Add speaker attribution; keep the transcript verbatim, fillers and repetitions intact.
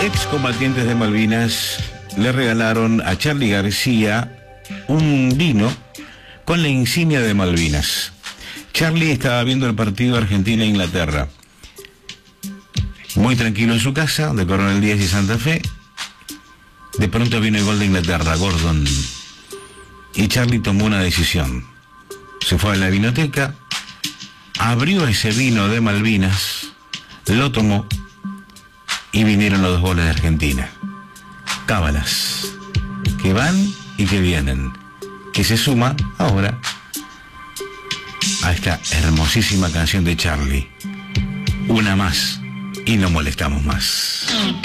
Speaker 1: Excombatientes de Malvinas le regalaron a Charly García un vino con la insignia de Malvinas. Charly estaba viendo el partido Argentina-Inglaterra, muy tranquilo en su casa, de Coronel Díaz y Santa Fe. De pronto vino el gol de Inglaterra, Gordon, y Charly tomó una decisión. Se fue a la vinoteca, abrió ese vino de Malvinas, lo tomó y vinieron los dos goles de Argentina. Cábalas que van y que vienen, que se suma ahora a esta hermosísima canción de Charly. Una más y no molestamos más.